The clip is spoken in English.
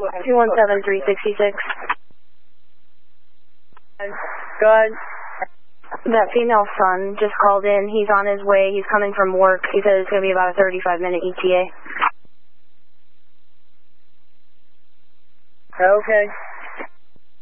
217366. Go ahead. That female son just called in. He's on his way. He's coming from work. He said it's going to be about a 35-minute ETA. Okay.